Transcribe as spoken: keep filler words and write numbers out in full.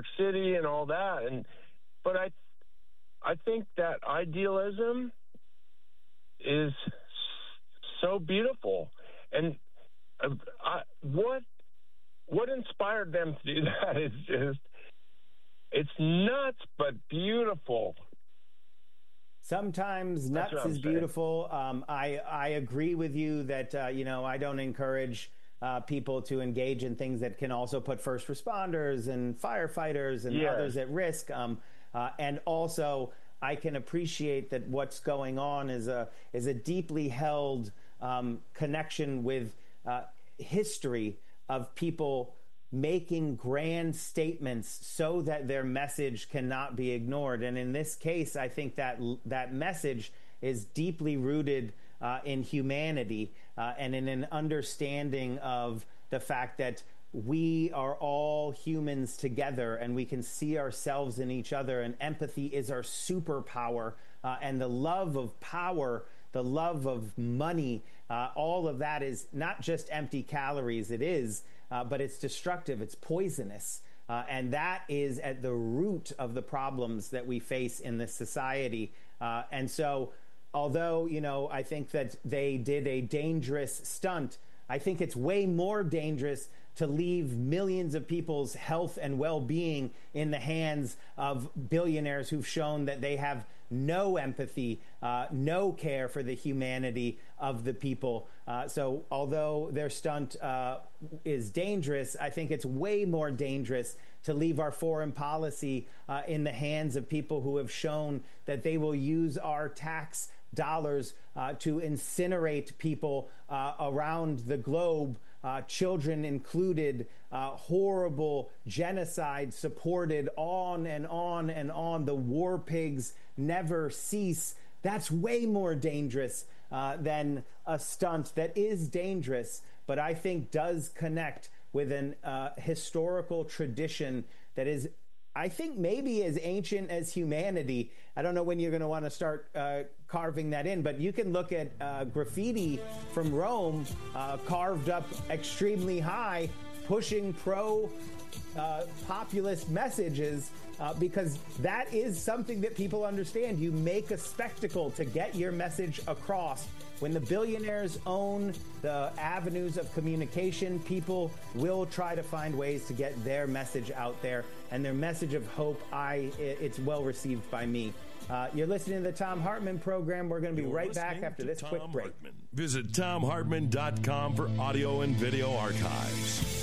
York City and all that. And but I, I think that idealism is so beautiful. And uh, I, what what inspired them to do that is just, it's nuts but beautiful. Sometimes nuts is saying. beautiful. Um, I I agree with you that uh, you know I don't encourage uh, people to engage in things that can also put first responders and firefighters and yes. others at risk. Um, uh, and also, I can appreciate that what's going on is a is a deeply held um, connection with uh, history of people making grand statements so that their message cannot be ignored. And in this case, I think that that message is deeply rooted uh, in humanity uh, and in an understanding of the fact that we are all humans together and we can see ourselves in each other, and empathy is our superpower, uh, and the love of power, the love of money, uh, all of that is not just empty calories. It is, uh, but it's destructive. It's poisonous. Uh, and that is at the root of the problems that we face in this society. Uh, and so, although, you know, I think that they did a dangerous stunt, I think it's way more dangerous to leave millions of people's health and well-being in the hands of billionaires who've shown that they have no empathy, uh, no care for the humanity of the people. Uh, so although their stunt uh, is dangerous, I think it's way more dangerous to leave our foreign policy uh, in the hands of people who have shown that they will use our tax dollars uh, to incinerate people uh, around the globe, uh, children included, uh, horrible genocide supported, on and on and on. The war pigs never cease. That's way more dangerous uh, than a stunt that is dangerous, but I think does connect with an uh, historical tradition that is, I think, maybe as ancient as humanity. I don't know when you're going to want to start uh, carving that in, but you can look at uh, graffiti from Rome, uh, carved up extremely high, pushing pro uh, populist messages, uh, because that is something that people understand. You make a spectacle to get your message across. When the billionaires own the avenues of communication, people will try to find ways to get their message out there, and their message of hope, I it's well received by me. Uh, you're listening to the Thom Hartmann program. We're going to be you're right back after this Thom quick break. Hartmann. Visit Thom Hartmann dot com for audio and video archives.